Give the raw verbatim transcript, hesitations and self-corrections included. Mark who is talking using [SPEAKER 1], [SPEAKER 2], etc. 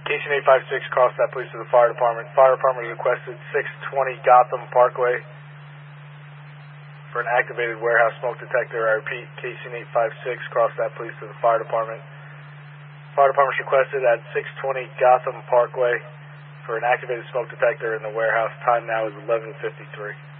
[SPEAKER 1] K C eight five six, cross that please to the fire department. Fire department requested six twenty Gotham Parkway for an activated warehouse smoke detector. I repeat, K C eight five six, cross that please to the fire department. Fire department requested at six twenty Gotham Parkway for an activated smoke detector in the warehouse. Time now is eleven fifty-three.